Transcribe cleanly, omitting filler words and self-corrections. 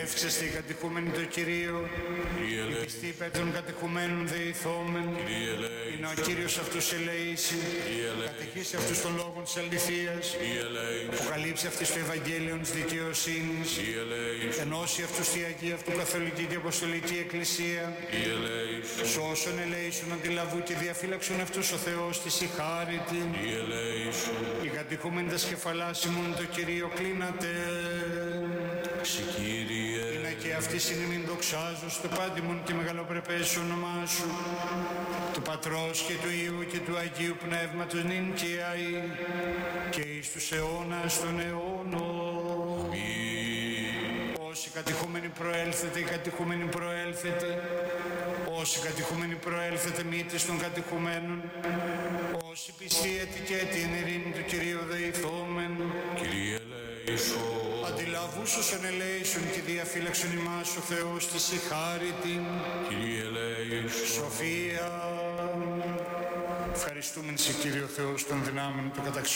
Εύξεστη οι κατηχούμενοι το Κυρίο, οι πιστοί υπέρ των κατηχουμένων δεηθόμεν, είναι ο Κύριος αυτούς ελεήσει, κατηχήσει αυτούς των λόγων της αληθείας, αποκαλύψει αυτής το Ευαγγέλιο της δικαιοσύνης, ενώσει αυτούς τη Αγία αυτού Καθολική και Αποστολική Εκκλησία, σώσον ελέησον αντιλαβού και διαφύλαξον αυτούς ο Θεός της η χάριτη, οι κατηχούμενοι τα σκεφαλάς ημών το Κυρίο κλείνατε. Είναι και αυτή συνειμήν δοξάζω στο πάντιμον και μεγαλοπρεπές όνομά σου, του Πατρός και του Υιού και του Αγίου Πνεύματος νυν και αεί και εις τους αιώνας των αιώνων. Όσοι κατηχούμενοι προέλθετε, οι κατηχούμενοι προέλθετε, όσοι κατηχούμενοι προέλθετε μήτης των κατηχουμένων, όσοι πιστοί και την ειρήνη του Κυρίου δεηθόμεν. Κύριε ελέησον. Αντιλαβούσος ελέησον και διαφύλαξον ημάς ο Θεός της η χάριτη. Κύριε ελέησον. Σοφία. Ευχαριστούμε σε Κύριο Θεός των δυνάμεων του καταξιών.